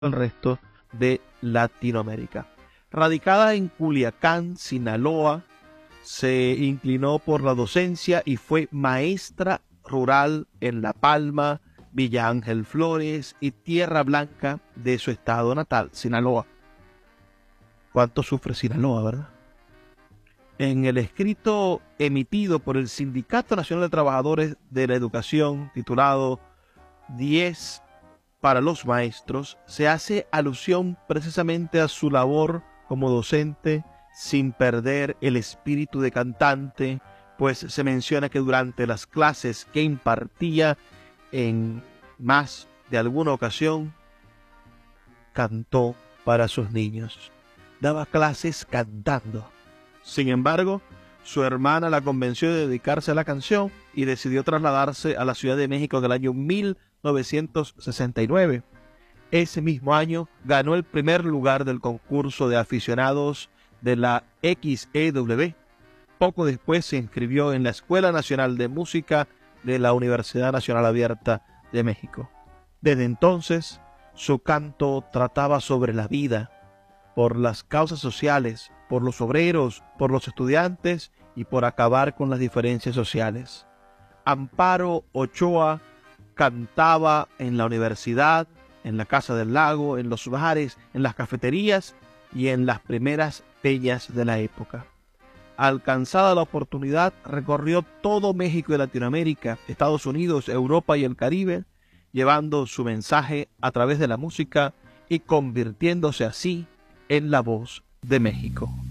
el resto de Latinoamérica. Radicada en Culiacán, Sinaloa, se inclinó por la docencia y fue maestra rural en La Palma, Villa Ángel Flores y Tierra Blanca de su estado natal, Sinaloa. ¿Cuánto sufre Sinaloa, verdad? En el escrito emitido por el Sindicato Nacional de Trabajadores de la Educación, titulado 10 para los maestros, se hace alusión precisamente a su labor como docente sin perder el espíritu de cantante, pues se menciona que durante las clases que impartía en más de alguna ocasión cantó para sus niños. Daba clases cantando. Sin embargo, su hermana la convenció de dedicarse a la canción y decidió trasladarse a la Ciudad de México en el año 1969. Ese mismo año ganó el primer lugar del concurso de aficionados de la XEW. Poco después se inscribió en la Escuela Nacional de Música de la Universidad Nacional Abierta de México. Desde entonces, su canto trataba sobre la vida, por las causas sociales, por los obreros, por los estudiantes y por acabar con las diferencias sociales. Amparo Ochoa cantaba en la universidad, en la Casa del Lago, en los bares, en las cafeterías y en las primeras peñas de la época. Alcanzada la oportunidad, recorrió todo México y Latinoamérica, Estados Unidos, Europa y el Caribe, llevando su mensaje a través de la música y convirtiéndose así en la voz de México.